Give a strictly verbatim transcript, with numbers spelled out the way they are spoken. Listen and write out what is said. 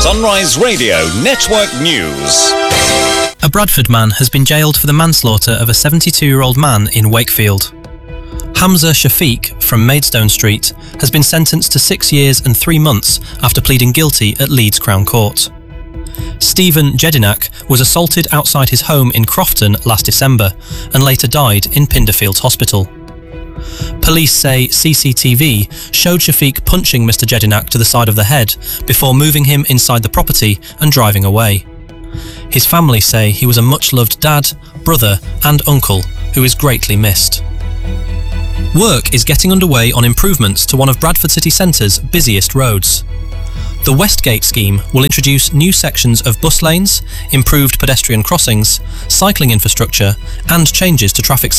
Sunrise Radio Network News. A Bradford man has been jailed for the manslaughter of a seventy-two-year-old man in Wakefield. Hamza Shafiq from Maidstone Street has been sentenced to six years and three months after pleading guilty at Leeds Crown Court. Stephen Jedinak was assaulted outside his home in Crofton last December and later died in Pinderfields Hospital. Police say C C T V showed Shafiq punching Mister Jedinak to the side of the head before moving him inside the property and driving away. His family say he was a much-loved dad, brother and uncle who is greatly missed. Work is getting underway on improvements to one of Bradford city centre's busiest roads. The Westgate scheme will introduce new sections of bus lanes, improved pedestrian crossings, cycling infrastructure and changes to traffic